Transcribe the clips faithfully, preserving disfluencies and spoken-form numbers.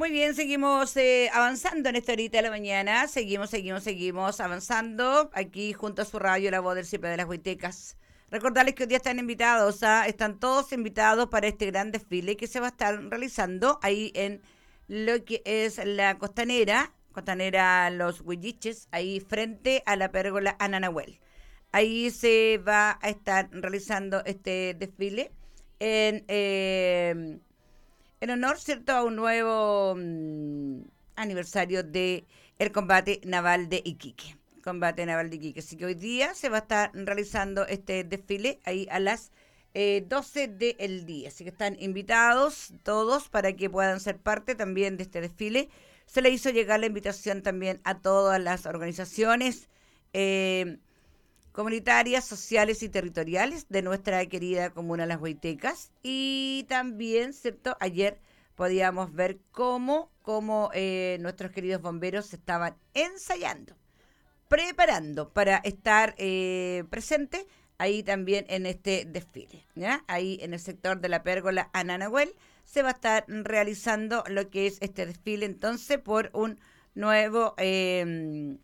Muy bien, seguimos eh, avanzando en esta horita de la mañana. Seguimos, seguimos, seguimos avanzando aquí junto a su radio, La Voz del Siempre de las Huaytecas. Recordarles que hoy día están invitados, ¿ah? Están todos invitados para este gran desfile que se va a estar realizando ahí en lo que es la costanera, costanera Los Huilliches, ahí frente a la pérgola Ananahuel. Ahí se va a estar realizando este desfile en... Eh, en honor, ¿cierto?, a un nuevo mm, aniversario de el combate naval de Iquique. Combate naval de Iquique. Así que hoy día se va a estar realizando este desfile ahí a las eh, doce del día. Así que están invitados todos para que puedan ser parte también de este desfile. Se le hizo llegar la invitación también a todas las organizaciones eh, comunitarias, sociales y territoriales de nuestra querida comuna Las Huaytecas. Y también, ¿cierto?, ayer podíamos ver cómo, cómo eh, nuestros queridos bomberos se estaban ensayando, preparando para estar eh, presente ahí también en este desfile, ¿ya? Ahí en el sector de la pérgola Ananahuel se va a estar realizando lo que es este desfile entonces por un nuevo... Eh,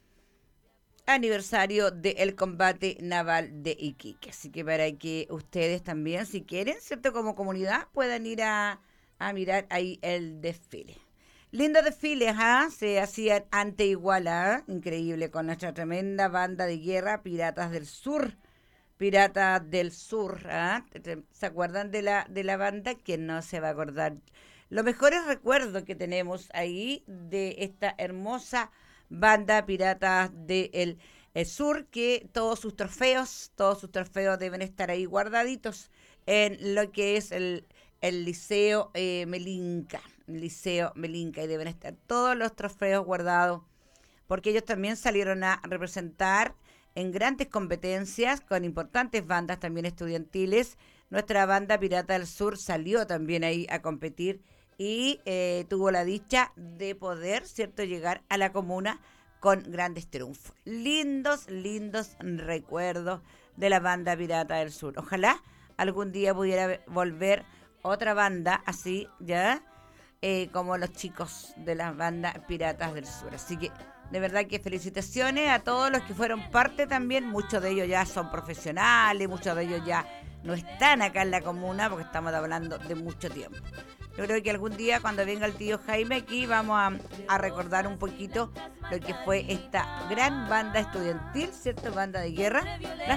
aniversario del combate naval de Iquique. Así que para que ustedes también, si quieren, ¿cierto?, como comunidad, puedan ir a, a mirar ahí el desfile. Lindos desfiles, ¿ah? Se hacían ante Iguala, increíble, con nuestra tremenda banda de guerra, Piratas del Sur. Piratas del Sur, ¿ah? ¿Se acuerdan de la, de la banda? ¿Quién no se va a acordar? Los mejores recuerdos que tenemos ahí de esta hermosa banda Piratas del de Sur, que todos sus trofeos, todos sus trofeos deben estar ahí guardaditos en lo que es el, el Liceo eh, Melinca, Liceo Melinca, y deben estar todos los trofeos guardados, porque ellos también salieron a representar en grandes competencias con importantes bandas también estudiantiles. Nuestra banda Pirata del Sur salió también ahí a competir y eh, tuvo la dicha de poder, ¿cierto?, llegar a la comuna con grandes triunfos. Lindos, lindos recuerdos de la banda Pirata del Sur. Ojalá algún día pudiera volver otra banda así, ¿ya? Eh, como los chicos de la banda Piratas del Sur. Así que, de verdad que felicitaciones a todos los que fueron parte también. Muchos de ellos ya son profesionales, muchos de ellos ya no están acá en la comuna porque estamos hablando de mucho tiempo. Yo creo que algún día cuando venga el tío Jaime aquí vamos a, a recordar un poquito lo que fue esta gran banda estudiantil, ¿cierto? Banda de guerra, la